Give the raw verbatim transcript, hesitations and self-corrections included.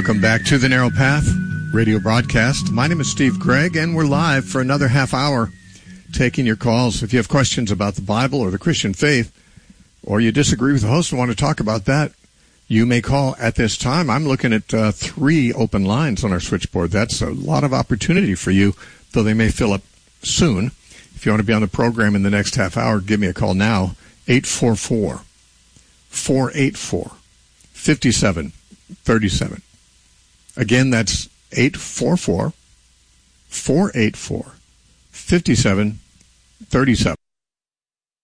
Welcome back to the Narrow Path radio broadcast. My name is Steve Gregg, and we're live for another half hour taking your calls. If you have questions about the Bible or the Christian faith, or you disagree with the host and want to talk about that, you may call at this time. I'm looking at uh, three open lines on our switchboard. That's a lot of opportunity for you, though they may fill up soon. If you want to be on the program in the next half hour, give me a call now, eight four four, four eight four, five seven three seven. Again, that's eight four four, four eight four, five seven three seven.